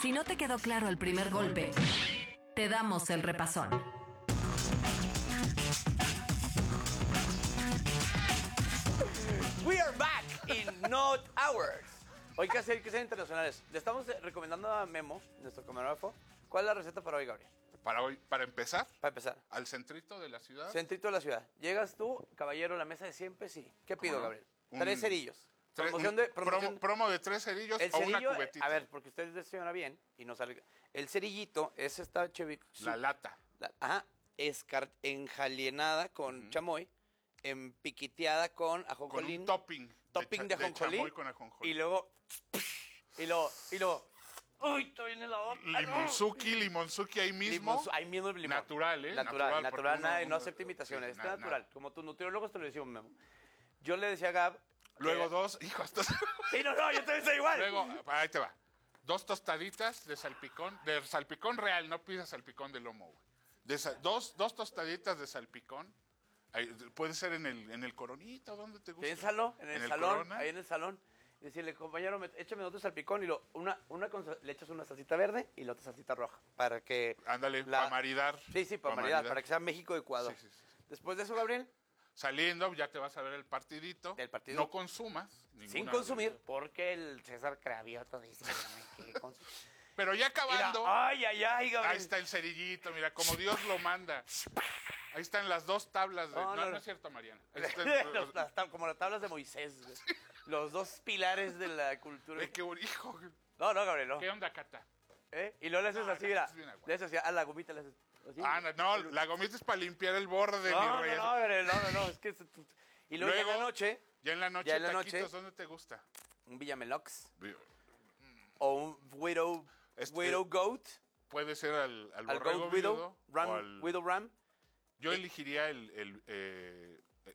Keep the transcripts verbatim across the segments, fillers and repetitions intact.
Si no te quedó claro el primer golpe, te damos el repasón. We are back in Not Hours. Hoy que hacer que sean internacionales. Le estamos recomendando a Memo, nuestro camarógrafo, ¿cuál es la receta para hoy, Gabriel? Para hoy, para empezar, Para empezar. al centrito de la ciudad. Centrito de la ciudad. Llegas tú, caballero, a la mesa de siempre, sí. ¿Qué pido, no? Gabriel? Un- Tres cerillos. Tres- Promoción un de... Promoción promo, promo de tres cerillos el o una cerillo, cubetita. a ver, porque usted señora bien y no sale... El cerillito es esta chevi... La lata. La- ajá, escar, enjalienada con chamoy, empiquiteada con Con ajonjolín. un topping. Topping de, cha- ajonjolí. chamoy con ajonjolí. Y luego... Y luego... Y luego... ¡Uy, estoy en la boca! Limonzuki, limonzuki ahí mismo. Limonzu- ahí mismo el limón. Natural, ¿eh? Natural, Natural, natural, porque nada, uno- no acepta imitaciones. sí, Está na- natural. nada. Como tus nutriólogos te lo decimos, Memo. Yo le decía a Gab... Luego que- dos, hijo, esto... Sí, no, no, yo también soy igual. Luego, ahí te va. Dos tostaditas de salpicón, de salpicón real, no pidas salpicón de lomo, güey. De sa- dos, dos tostaditas de salpicón. Ahí, puede ser en el, en el Coronita, ¿dónde te gusta? Piénsalo, en el, salón, Corona. ahí en el salón. Y decirle, compañero, me- échame otro salpicón y lo, una, una con sal- le echas una salsita verde y la otra salsita roja. Para que... Ándale, la- para maridar. Sí, sí, para pa' maridar, para que sea México de Ecuador. Sí, sí, sí. Después de eso, Gabriel, Saliendo, ya te vas a ver el partidito. El partido. No consumas. sin ninguna- consumir, porque el César Cravioto dice que no hay que consumir. Pero ya acabando, Mira, ay, ay, ay, Gabriel. ahí está el cerillito, mira, como Dios lo manda. Ahí están las dos tablas de... No, No, no, no, no. es cierto, Mariana. Ahí están- Los- las tab- como las tablas de Moisés, güey. Los dos pilares de la cultura. Ve qué hijo. No, no, Gabriel, no. ¿Qué onda, Cata? ¿Eh? Y luego le haces No, así, no, mira. es bien agua. Le haces así, a la gomita le haces así. Ah, no, no, la gomita es para limpiar el borde, No, mi no, rey. no, Gabriel, no, no, no, es que... se- Y luego, ya en la noche, Ya en la noche, ya en la taquitos, noche- ¿dónde te gusta? un Villamelox o un Widow, Este- widow Goat, Puede ser al, al al borrego Goat Widow, viudo ram, o al- Widow Ram. Yo elegiría el, el, eh, eh,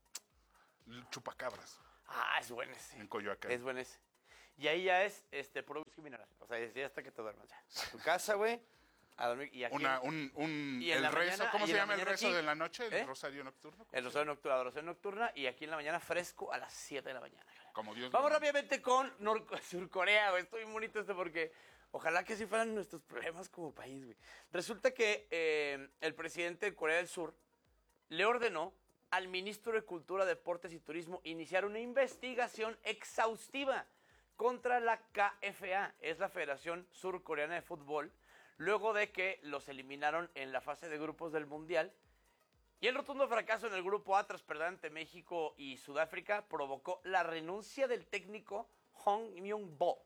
el chupacabras Ah, es bueno ese. en Coyoacán. Es bueno ese. Y ahí ya es este, puro whisky mineral. O sea, es ya hasta que te duermas ya. A tu casa, güey, a dormir. Y aquí, Una, un, un, y en el la rezo, mañana- ¿cómo y se en la llama el mañana rezo aquí, de la noche? ¿El ¿eh? rosario nocturno? ¿Cómo el se rosario llama? nocturna, la oración nocturna. Y aquí en la mañana fresco a las siete de la mañana. Como Dios Vamos lo manda. rápidamente con Nor- Surcorea, güey. Estoy muy bonito esto porque ojalá que sí fueran nuestros problemas como país, güey. Resulta que eh, el presidente de Corea del Sur le ordenó al ministro de Cultura, Deportes y Turismo iniciar una investigación exhaustiva contra la K F A, es la Federación Surcoreana de Fútbol, luego de que los eliminaron en la fase de grupos del Mundial. Y el rotundo fracaso en el grupo A tras perder ante México y Sudáfrica provocó la renuncia del técnico Hong Myung-bo.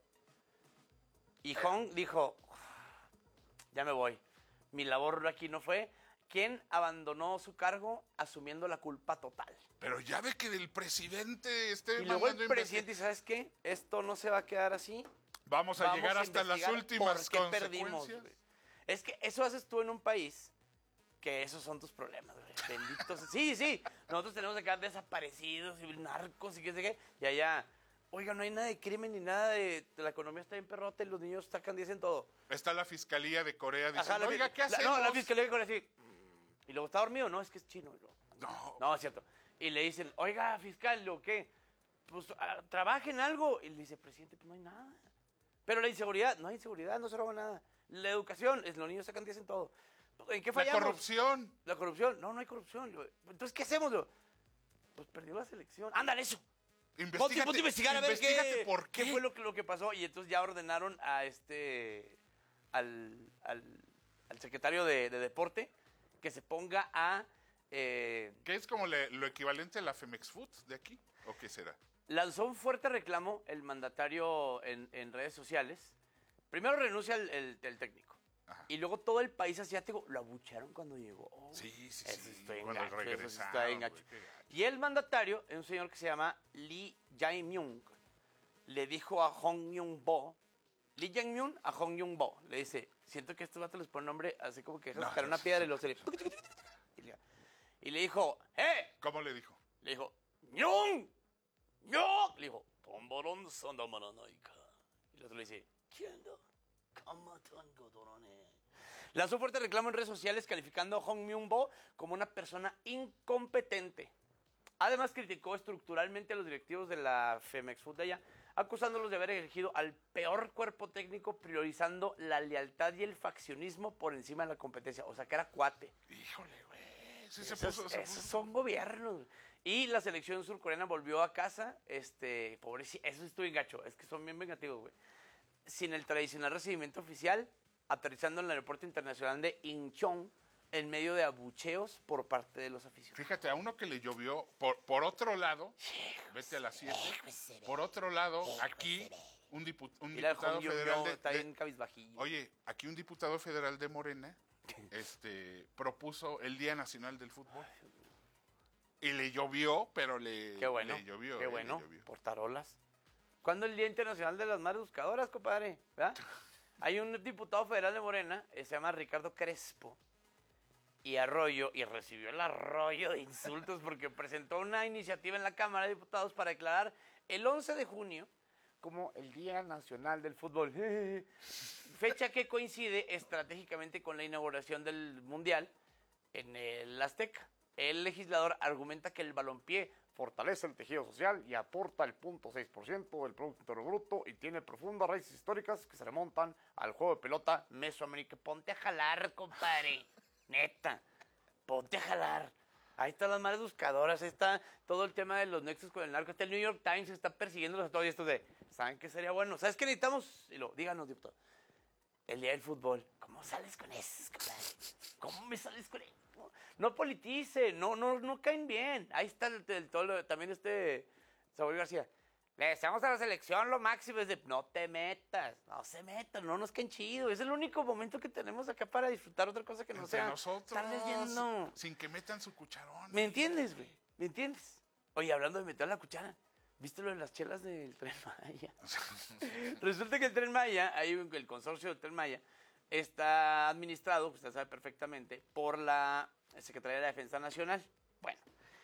Y Hong dijo, ya me voy, mi labor aquí no fue. Quien abandonó su cargo asumiendo la culpa total. Pero ya ve que el presidente esté Y luego el mandando presidente, investi- ¿sabes qué? Esto no se va a quedar así. Vamos a Vamos llegar hasta las investigar últimas por qué perdimos, consecuencias. güey. Es que eso haces tú en un país que esos son tus problemas, güey. Benditos. Sí, sí. Nosotros tenemos acá desaparecidos y narcos y qué sé qué. Y allá, oiga, no hay nada de crimen ni nada de... La economía está bien perrota y los niños sacan diez en todo. Está la Fiscalía de Corea diciendo, Ajá, la oiga, fi- ¿qué la- hacemos? No, la fiscalía con así. Y luego está dormido, no, es que es chino. Y luego, No. no, es cierto. Y le dicen, oiga, fiscal, ¿lo qué? Pues ah, trabaje en algo. Y le dice, presidente, pues no hay nada. Pero la inseguridad, no hay inseguridad, no se roba nada. La educación, es, los niños sacan diez en todo. ¿En qué La fallamos? corrupción. La corrupción, no, no hay corrupción. Yo, entonces, ¿qué hacemos? Yo, pues perdió la selección. Ándale, eso. Ponte, Investígate, ponte a investigar a ver investígate qué, por qué. qué fue lo que, lo que pasó. Y entonces ya ordenaron a este, al, al, al secretario de, de deporte que se ponga a... eh, ¿Qué es como le- lo equivalente a la Femex Food de aquí? ¿O qué será? lanzó un fuerte reclamo el mandatario en, en redes sociales. Primero renuncia el, el- el técnico. Ajá. Y luego todo el país asiático lo abucharon cuando llegó. Sí, sí, Eso sí, está bien cuando gacho, eso sí regresaron, está bien güey, gacho. qué gacho. Y el mandatario es un señor que se llama Lee Jae-myung. Le dijo a Hong Myung-bo, Lee Jae-myung a Hong Myung-bo, le dice, siento que estos vatos les ponen nombre así como que dejas No, caer una sí, piedra sí, y los seres. Y le- y le dijo, ¡eh! ¿Cómo le dijo? Le dijo, ¡Nyong! ¡Nyong! Le dijo, "Tomborón sandamaranaika". Y el otro le dice, ¿quién no? Lanzó un fuerte reclamo en redes sociales calificando a Hong Myung-bo como una persona incompetente. Además criticó estructuralmente a los directivos de la Femex Food de allá, acusándolos de haber elegido al peor cuerpo técnico, priorizando la lealtad y el faccionismo por encima de la competencia. O sea, que era cuate. Híjole, güey. Sí, se Esos, puso, se esos puso. son gobiernos. Y la selección surcoreana volvió a casa, este, pobrecito, eso estuvo bien gacho, es que son bien vengativos, güey. Sin el tradicional recibimiento oficial, aterrizando en el aeropuerto internacional de Incheon, en medio de abucheos por parte de los aficionados. Fíjate, a uno que le llovió, por, por otro lado, vete a las siete, por otro lado, aquí, un, dipu- un Mira, el diputado Jong Yo federal de, está de- bien cabizbajillo. Oye, aquí un diputado federal de Morena este, propuso el Día Nacional del Fútbol. Y le llovió, pero le, Qué bueno, le llovió. qué eh, bueno, le llovió. por tarolas. ¿Cuándo es el Día Internacional de las Madres Buscadoras, compadre? ¿Verdad? Hay un diputado federal de Morena, eh, se llama Ricardo Crespo, y Arroyo, y recibió el arroyo de insultos porque presentó una iniciativa en la Cámara de Diputados para declarar el once de junio como el Día Nacional del Fútbol. Fecha que coincide estratégicamente con la inauguración del Mundial en el Azteca. El legislador argumenta que el balompié fortalece el tejido social y aporta el cero punto seis por ciento del Producto Interior Bruto y tiene profundas raíces históricas que se remontan al juego de pelota mesoamericano. Ponte a jalar, compadre. Neta, ponte a jalar. Ahí están las madres buscadoras, ahí está todo el tema de los nexos con el narco. Está el New York Times, está persiguiéndolos a todos y esto de, ¿saben qué sería bueno? ¿Sabes qué necesitamos? Y lo, díganos, diputado. El día del fútbol. ¿Cómo sales con eso, compadre? ¿Cómo me sales con eso? No, no politice, no, no, no caen bien. Ahí está el, el, todo lo- también este Saúl García. Le deseamos a la selección lo máximo. Es de, no te metas, no se metan, no nos caen chido. Es el único momento que tenemos acá para disfrutar otra cosa que no Entre sea nosotros, estar leyendo. sin que metan su cucharón. ¿Me entiendes, güey? ¿Me entiendes? Oye, hablando de meter la cuchara, ¿viste lo de las chelas del Tren Maya? Resulta que el Tren Maya, ahí el consorcio del Tren Maya, está administrado, usted sabe perfectamente, por la Secretaría de la Defensa Nacional. Bueno,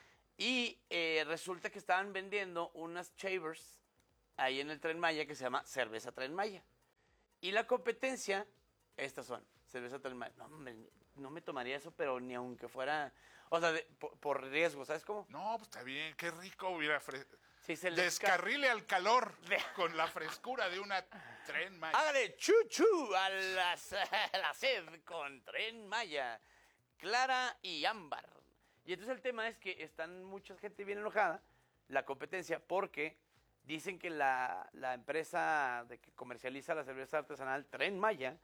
y eh, resulta que estaban vendiendo unas shavers ahí en el Tren Maya que se llama Cerveza Tren Maya. Y la competencia, estas son, Cerveza Tren Maya. No, hombre, no me tomaría eso, pero ni aunque fuera, o sea, de- por, por riesgo, ¿sabes cómo? No, pues está bien, qué rico hubiera fre- Si se les ca- descarrile al calor con la frescura de una Tren Maya. Hágale chu chu a la, a la sed con Tren Maya, clara y ámbar. Y entonces el tema es que están mucha gente bien enojada, la competencia, porque dicen que la, la empresa de que comercializa la cerveza artesanal Tren Maya,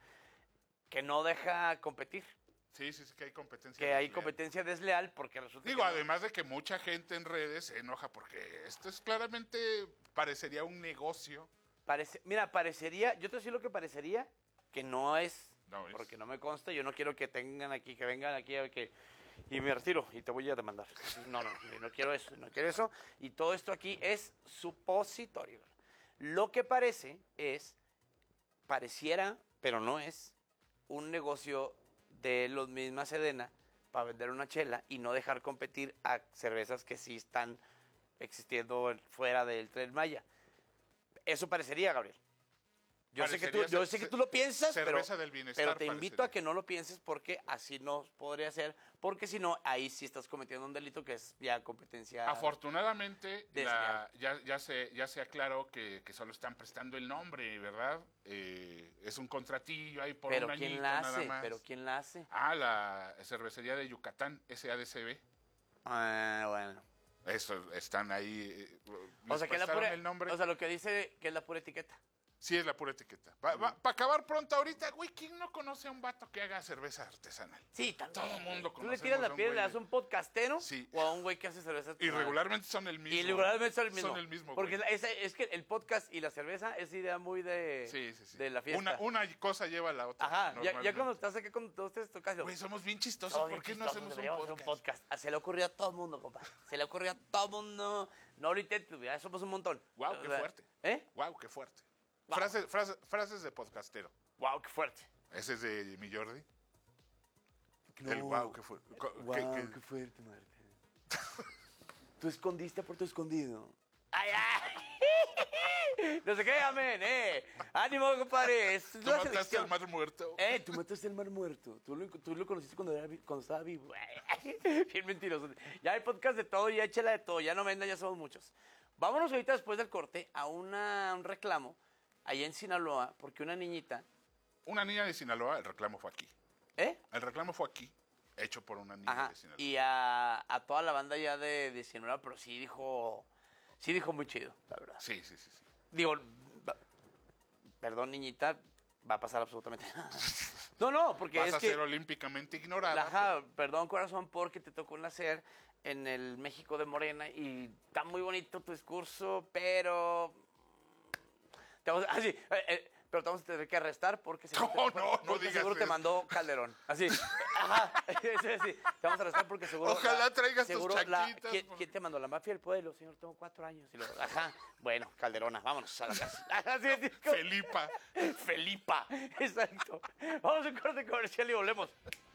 que no deja competir, Sí, sí, sí, que hay competencia. que hay desleal. competencia desleal porque resulta Digo, que no- además de que mucha gente en redes se enoja porque esto es claramente, parecería un negocio. Parece, mira, parecería, yo te decía lo que parecería, que no es, No es. porque no me consta, yo no quiero que tengan aquí, que vengan aquí a que, y me retiro y te voy a demandar. No, no, yo no quiero eso, no quiero eso, y todo esto aquí es supositorio. Lo que parece es, pareciera, pero no es, un negocio de los mismas Sedena para vender una chela y no dejar competir a cervezas que sí están existiendo fuera del Tren Maya. Eso parecería, Gabriel. Yo sé que tú, Parecería yo ce- sé que tú lo piensas, pero, cerveza del bienestar, pero te invito parecería. a que no lo pienses porque así no podría ser, porque si no, ahí sí estás cometiendo un delito que es ya competencia. Afortunadamente, la- Desleal. ya, ya, se, ya se aclaró que, que solo están prestando el nombre, ¿verdad? Eh, es un contratillo ahí por Pero un añito ¿quién la nada hace? más. Pero ¿quién la hace? Ah, la cervecería de Yucatán, S A D C B. Ah, bueno. Eso, están ahí. eh, O les sea, que es la prestaron pura, el nombre. o sea, lo que dice que es la pura etiqueta. Sí, es la pura etiqueta. Para acabar pronto ahorita, güey, ¿quién no conoce a un vato que haga cerveza artesanal? Sí, también. Todo el mundo Tú le conocemos tiras a la un piedra, le güey. das un podcastero Sí. o a un güey que hace cerveza Y artesanal. regularmente son el mismo. Y regularmente son el mismo. Son el mismo, Porque güey. es, es que el podcast y la cerveza es idea muy de, Sí, sí, sí. de la fiesta. Una, una cosa lleva a la otra. Ajá, ya, ya normalmente. cuando estás acá con todos ustedes tocas. Güey, somos bien chistosos. ¿Por qué no hacemos un podcast? podcast? Ah, se le ocurrió a todo el mundo, compa. Se le ocurrió a todo el mundo. No lo intentes, ya somos un montón. Guau, O qué sea, fuerte. ¿Eh? Guau, qué fuerte. Guau. Frases, frases, frases de podcastero. Wow, qué fuerte. Ese es de mi Jordi. No. El guau, qué fuerte. Co- Wow, que- que- qué fuerte, Marta. Tú escondiste por tu escondido. ¡Ay, ay! No se qué, amén, eh. Ánimo, compadre. Es Tú la mataste selección. al mar muerto. Eh, tú mataste el mar muerto. Tú lo, tú lo conociste cuando, era, vi- cuando estaba vivo. Bien mentiroso. Ya hay podcast de todo, ya hay chela de todo. Ya no venda, ya somos muchos. Vámonos ahorita después del corte a una, un reclamo allá en Sinaloa, porque una niñita... Una niña de Sinaloa, el reclamo fue aquí. ¿Eh? El reclamo fue aquí, hecho por una niña Ajá. de Sinaloa. Y a, a toda la banda ya de, de Sinaloa, pero sí dijo... Sí dijo muy chido, la verdad. Sí, sí, sí. sí. Digo, va- perdón, niñita, va a pasar absolutamente nada. No, no, porque Vas es a que... ser olímpicamente ignorada. Ajá, perdón, corazón, porque te tocó nacer en el México de Morena y está muy bonito tu discurso, pero... Te vamos, ah, sí, eh, eh, pero te vamos a tener que arrestar porque seguro, No, te, no, no porque digas seguro te eso. mandó Calderón. Así, ajá, sí, sí, sí, te vamos a arrestar porque seguro... Ojalá la- traigas tus seguro la- chaquitas, ¿quién, por- quién te mandó? La mafia del pueblo, señor, tengo cuatro años. Y luego, ajá, bueno, Calderona, vámonos a la casa. Ajá, sí, sí, como- Felipa. Felipa, exacto. Vamos a un corte comercial y volvemos.